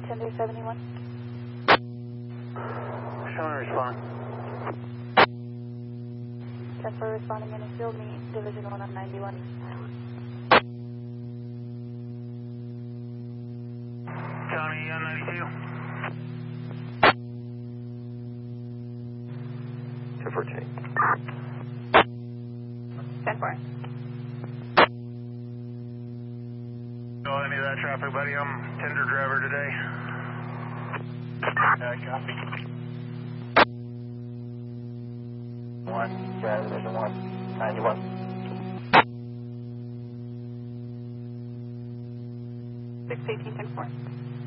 10-71. Showing respond. 10-4 responding in a field meet, Division 1 on 91. County on 92. 10-4 change. 10-4. Know any of that traffic, buddy? I'm tender driver today. Copy. 1, Division 1, 91. 618, 10-4.